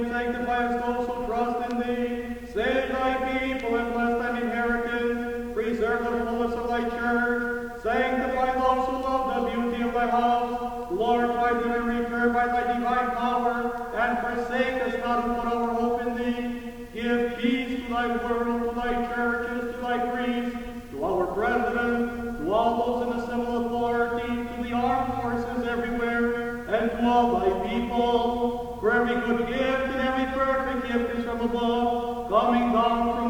Sanctify us those who trust in thee. Save thy people and bless thine inheritance. Preserve the fullness of thy church. Sanctify those who love the beauty of thy house. Glorify thee and return by thy divine power, and forsake us not who put our hope in thee. Give peace to thy world, to thy churches, to thy priests, to our president, to all those in the civil authority, to the armed forces everywhere, and to all thy people. For every good gift and every perfect gift is from above, coming down from